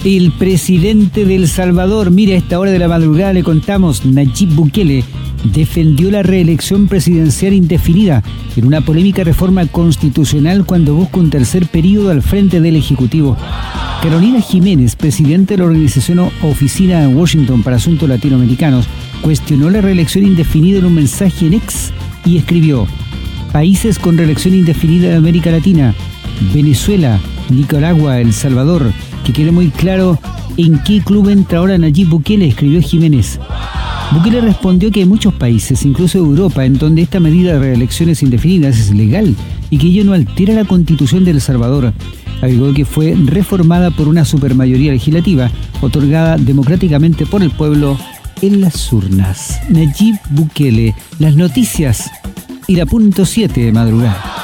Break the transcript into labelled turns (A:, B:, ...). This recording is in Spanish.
A: El presidente de El Salvador, mira, a esta hora de la madrugada le contamos, Nayib Bukele, defendió la reelección presidencial indefinida en una polémica reforma constitucional cuando busca un tercer periodo al frente del Ejecutivo. Carolina Jiménez, presidenta de la organización Oficina en Washington para Asuntos Latinoamericanos, cuestionó la reelección indefinida en un mensaje en X y escribió: países con reelección indefinida de América Latina, Venezuela, Nicaragua, El Salvador, que quede muy claro en qué club entra ahora Nayib Bukele, escribió Jiménez. Bukele respondió que hay muchos países, incluso Europa, en donde esta medida de reelecciones indefinidas es legal y que ello no altera la Constitución de El Salvador. Agregó que fue reformada por una supermayoría legislativa otorgada democráticamente por el pueblo en las urnas. Nayib Bukele, las noticias y la .7 de madrugada.